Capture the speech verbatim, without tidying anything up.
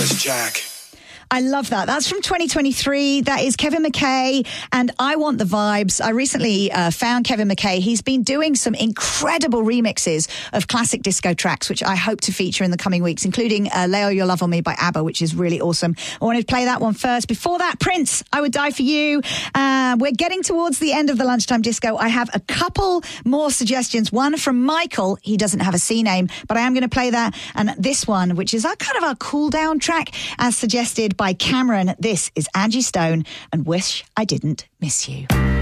Nicholas Jack. I love that. That's from twenty twenty-three. That is Kevin McKay and I Want the Vibes. I recently uh, found Kevin McKay. He's been doing some incredible remixes of classic disco tracks, which I hope to feature in the coming weeks, including uh, Lay All Your Love on Me by ABBA, which is really awesome. I wanted to play that one first. Before that, Prince, I Would Die For You. Uh, we're getting towards the end of the Lunchtime Disco. I have a couple more suggestions. One from Michael. He doesn't have a C name, but I am going to play that. And this one, which is our kind of our cool down track, as suggested by Cameron. This is Angie Stone and Wish I Didn't Miss You.